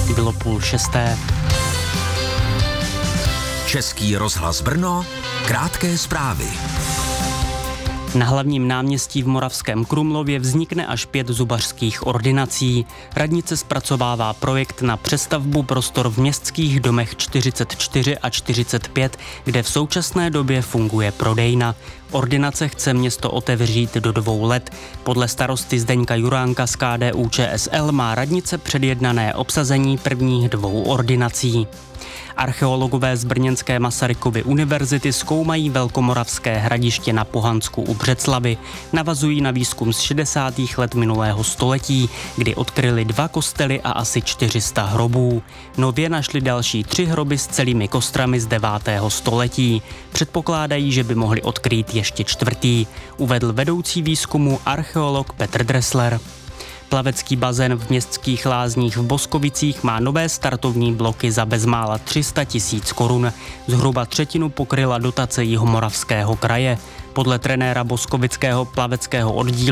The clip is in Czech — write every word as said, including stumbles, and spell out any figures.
Bylo půl šesté. Český rozhlas Brno, krátké zprávy. Na hlavním náměstí v Moravském Krumlově vznikne až pět zubařských ordinací. Radnice zpracovává projekt na přestavbu prostor v městských domech čtyřicet čtyři a čtyřicet pět, kde v současné době funguje prodejna. Ordinace chce město otevřít do dvou let. Podle starosty Zdeňka Juránka z K D U Č S L má radnice předjednané obsazení prvních dvou ordinací. Archeologové z brněnské Masarykovy univerzity zkoumají velkomoravské hradiště na Pohansku u Břeclavi. Navazují na výzkum z šedesátých let minulého století, kdy odkryli dva kostely a asi čtyři sta hrobů. Nově našli další tři hroby s celými kostrami z devátého století. Předpokládají, že by mohli odkrýt ještě čtvrtý, uvedl vedoucí výzkumu archeolog Petr Dressler. Plavecký bazén v Městských lázních v Boskovicích má nové startovní bloky za bezmála tři sta tisíc korun. Zhruba třetinu pokryla dotace Jihomoravského kraje. Podle trenéra boskovického plaveckého oddílu